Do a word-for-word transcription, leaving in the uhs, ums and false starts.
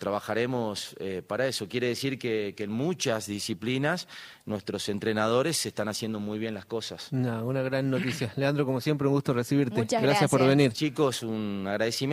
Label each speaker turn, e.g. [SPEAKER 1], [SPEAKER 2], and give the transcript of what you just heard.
[SPEAKER 1] trabajaremos eh, para eso. Quiere decir que, que en muchas disciplinas nuestros entrenadores están haciendo muy bien las cosas.
[SPEAKER 2] No, una gran noticia. Leandro, como siempre, un gusto recibirte.
[SPEAKER 3] Muchas
[SPEAKER 2] Gracias por
[SPEAKER 3] gracias.
[SPEAKER 2] venir.
[SPEAKER 1] Chicos, un agradecimiento.